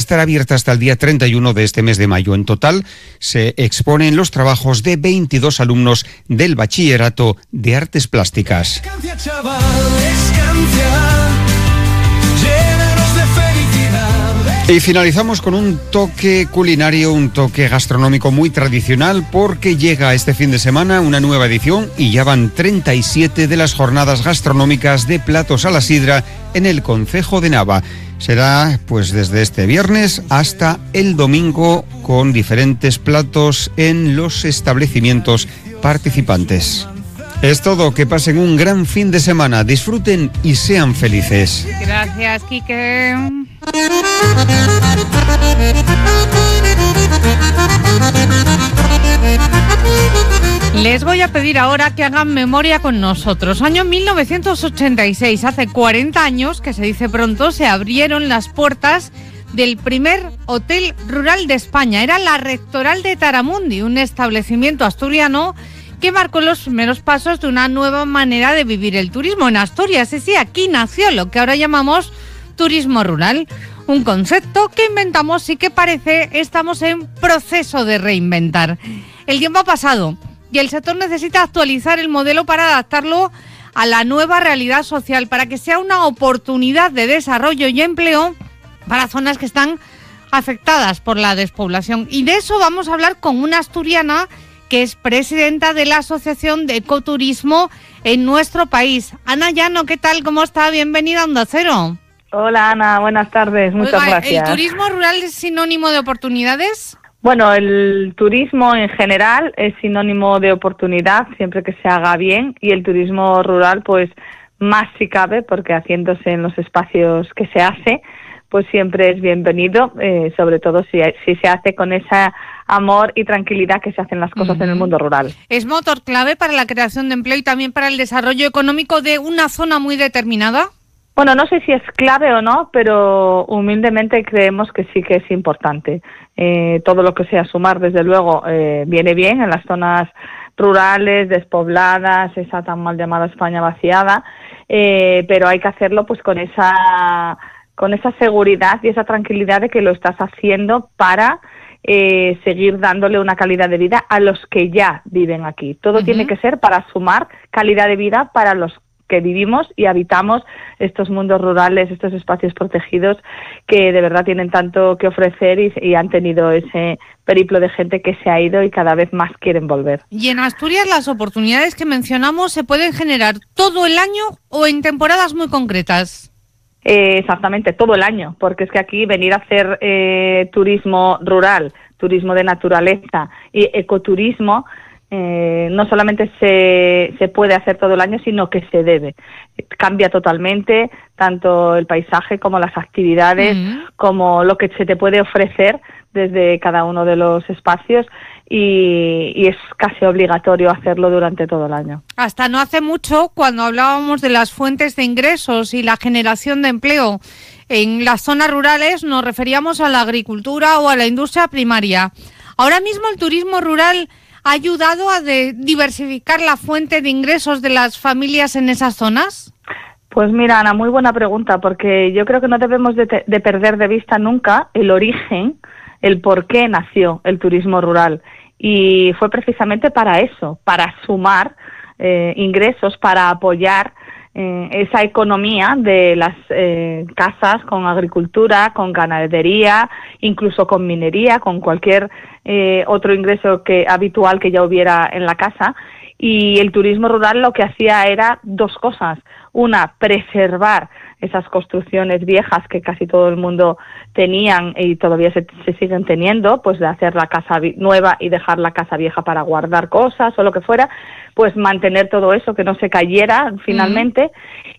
estará abierta hasta el día 31 de este mes de mayo. En total se exponen los trabajos de 22 alumnos del Bachillerato de Artes Plásticas. Y finalizamos con un toque culinario, un toque gastronómico muy tradicional, porque llega este fin de semana una nueva edición y ya van 37 de las jornadas gastronómicas de platos a la sidra en el concejo de Nava. Será pues desde este viernes hasta el domingo, con diferentes platos en los establecimientos participantes. Es todo, que pasen un gran fin de semana, disfruten y sean felices. Gracias, Quique. Les voy a pedir ahora que hagan memoria con nosotros. Año 1986, hace 40 años, que se dice pronto, se abrieron las puertas del primer hotel rural de España. Era la Rectoral de Taramundi, un establecimiento asturiano que marcó los primeros pasos de una nueva manera de vivir el turismo en Asturias. Sí, aquí nació lo que ahora llamamos turismo rural, un concepto que inventamos y que parece estamos en proceso de reinventar. El tiempo ha pasado y el sector necesita actualizar el modelo para adaptarlo a la nueva realidad social, para que sea una oportunidad de desarrollo y empleo para zonas que están afectadas por la despoblación. Y de eso vamos a hablar con una asturiana que es presidenta de la Asociación de Ecoturismo en nuestro país. Ana Llano, ¿qué tal? ¿Cómo está? Bienvenida a Onda Cero. Hola Ana, buenas tardes, muchas gracias. ¿El turismo rural es sinónimo de oportunidades? Bueno, el turismo en general es sinónimo de oportunidad siempre que se haga bien, y el turismo rural pues más si cabe, porque haciéndose en los espacios que se hace pues siempre es bienvenido, sobre todo si se hace con ese amor y tranquilidad que se hacen las cosas en el mundo rural. ¿Es motor clave para la creación de empleo y también para el desarrollo económico de una zona muy determinada? Bueno, no sé si es clave o no, pero humildemente creemos que sí que es importante. Todo lo que sea sumar, desde luego, viene bien en las zonas rurales, despobladas, esa tan mal llamada España vaciada, pero hay que hacerlo pues con esa seguridad y esa tranquilidad de que lo estás haciendo para seguir dándole una calidad de vida a los que ya viven aquí. Todo tiene que ser para sumar calidad de vida para los que vivimos y habitamos estos mundos rurales, estos espacios protegidos que de verdad tienen tanto que ofrecer y han tenido ese periplo de gente que se ha ido y cada vez más quieren volver. Y en Asturias las oportunidades que mencionamos se pueden generar todo el año o en temporadas muy concretas. Exactamente, todo el año, porque es que aquí venir a hacer turismo rural, turismo de naturaleza y ecoturismo, no solamente se puede hacer todo el año, sino que se debe. Cambia totalmente tanto el paisaje como las actividades, como lo que se te puede ofrecer desde cada uno de los espacios, y es casi obligatorio hacerlo durante todo el año. Hasta no hace mucho, cuando hablábamos de las fuentes de ingresos y la generación de empleo en las zonas rurales, nos referíamos a la agricultura o a la industria primaria. Ahora mismo el turismo rural ha ayudado a diversificar la fuente de ingresos de las familias en esas zonas. Pues mira, Ana, muy buena pregunta, porque yo creo que no debemos de perder de vista nunca el origen, el por qué nació el turismo rural. Y fue precisamente para eso, para sumar ingresos, para apoyar esa economía de las casas con agricultura, con ganadería, incluso con minería, con cualquier otro ingreso habitual que ya hubiera en la casa. Y el turismo rural lo que hacía era dos cosas. Una, preservar esas construcciones viejas que casi todo el mundo tenían y todavía se siguen teniendo, pues de hacer la casa nueva y dejar la casa vieja para guardar cosas o lo que fuera, pues mantener todo eso, que no se cayera finalmente,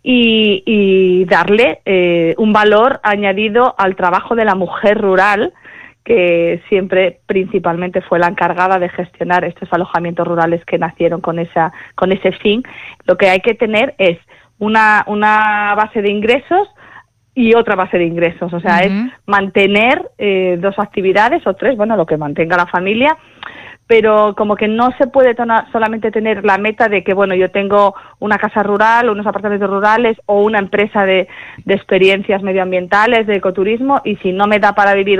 y darle un valor añadido al trabajo de la mujer rural, que siempre principalmente fue la encargada de gestionar estos alojamientos rurales que nacieron con ese fin. Lo que hay que tener es una base de ingresos y otra base de ingresos, o sea, es mantener dos actividades o tres, bueno, lo que mantenga la familia, pero como que no se puede solamente tener la meta de que, bueno, yo tengo una casa rural, unos apartamentos rurales o una empresa de experiencias medioambientales, de ecoturismo, y si no me da para vivir